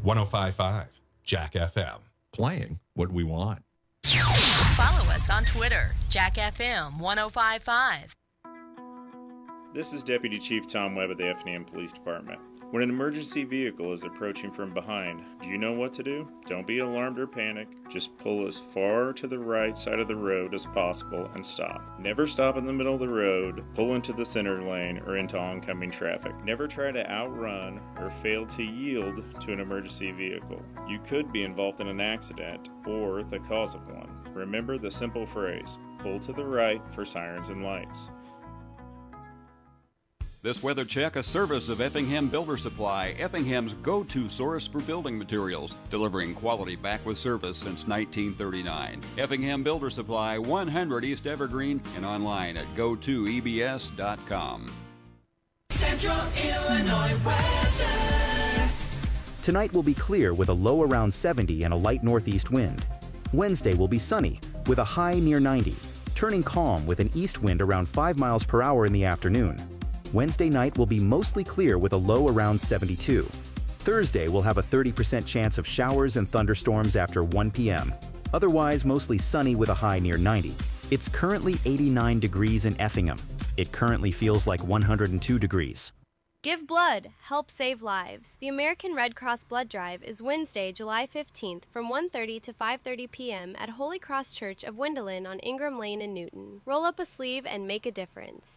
105.5 Jack FM. Playing what we want. Follow us on Twitter, Jack FM 1055. This is Deputy Chief Tom Webb of the Effingham Police Department. When an emergency vehicle is approaching from behind, do you know what to do? Don't be alarmed or panic. Just pull as far to the right side of the road as possible and stop. Never stop in the middle of the road, pull into the center lane, or into oncoming traffic. Never try to outrun or fail to yield to an emergency vehicle. You could be involved in an accident or the cause of one. Remember the simple phrase, pull to the right for sirens and lights. This weather check, a service of Effingham Builder Supply, Effingham's go-to source for building materials, delivering quality back with service since 1939. Effingham Builder Supply, 100 East Evergreen, and online at go2ebs.com. Central Illinois weather. Tonight will be clear with a low around 70 and a light northeast wind. Wednesday will be sunny with a high near 90, turning calm with an east wind around 5 miles per hour in the afternoon. Wednesday night will be mostly clear with a low around 72. Thursday will have a 30% chance of showers and thunderstorms after 1 p.m. Otherwise, mostly sunny with a high near 90. It's currently 89 degrees in Effingham. It currently feels like 102 degrees. Give blood. Help save lives. The American Red Cross Blood Drive is Wednesday, July 15th from 1:30 to 5:30 p.m. at Holy Cross Church of Wendelin on Ingram Lane in Newton. Roll up a sleeve and make a difference.